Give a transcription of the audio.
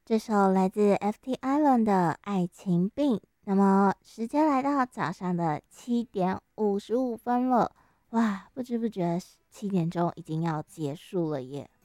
这首来自 FT Island 的《爱情病》。那么时间来到早上的7:55了，哇，不知不觉7点钟已经要结束了耶。